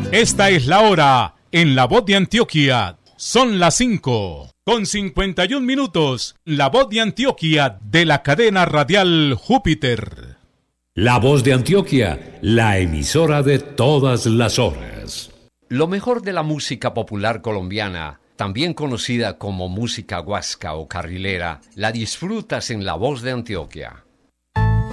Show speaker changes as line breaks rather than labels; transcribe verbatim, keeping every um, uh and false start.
Esta es la hora en La Voz de Antioquia. Son las cinco con cincuenta y un minutos. La Voz de Antioquia de la cadena radial Júpiter.
La Voz de Antioquia, la emisora de todas las horas.
Lo mejor de la música popular colombiana, también conocida como música guasca o carrilera, la disfrutas en La Voz de Antioquia.